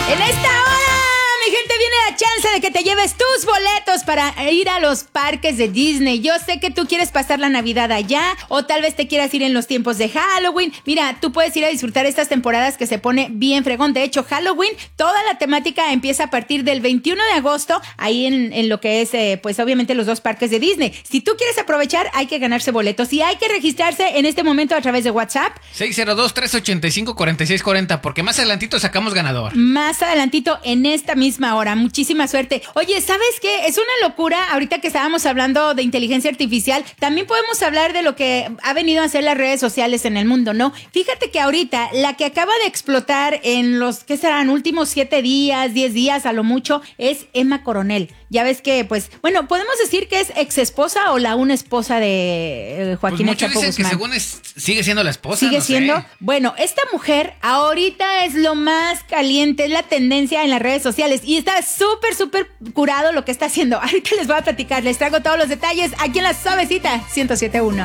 En esta hora, mi gente, viene la chance de que te lleves tus boletos para ir a los parques de Disney. Yo sé que tú quieres pasar la Navidad allá, o tal vez te quieras ir en los tiempos de Halloween. Mira, tú puedes ir a disfrutar estas temporadas que se pone bien fregón. De hecho, Halloween, toda la temática empieza a partir del 21 de agosto, ahí en lo que es, pues obviamente los dos parques de Disney. Si tú quieres aprovechar, hay que ganarse boletos y hay que registrarse en este momento a través de WhatsApp. 602-385-4640, porque más adelantito sacamos ganador. Más adelantito en esta misma hora. Muchísima suerte. Oye, ¿sabes qué? Es una locura. Ahorita que estábamos hablando de inteligencia artificial, también podemos hablar de lo que ha venido a hacer las redes sociales en el mundo, ¿no? Fíjate que ahorita la que acaba de explotar en los, ¿qué serán? Últimos 7 días, 10 días a lo mucho, es Emma Coronel. Ya ves que, pues, bueno, podemos decir que es ex esposa o la una esposa de Joaquín pues Chapo dicen Guzmán. que según sigue siendo la esposa. ¿Sigue no siendo? sé. Bueno, esta mujer ahorita es lo más caliente, es la tendencia en las redes sociales y está súper curado lo que está haciendo. Ahorita les voy a platicar, les traigo todos los detalles aquí en La Suavecita 107.1.